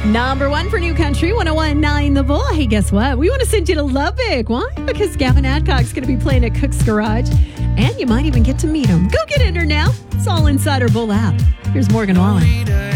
Number one for New Country, 101.9 The Bull. Hey, guess what? We want to send you to Lubbock. Why? Because Gavin Adcock's going to be playing at Cook's Garage, and you might even get to meet him. Go get in her now. It's all inside our Bull app. Here's Morgan Wallen.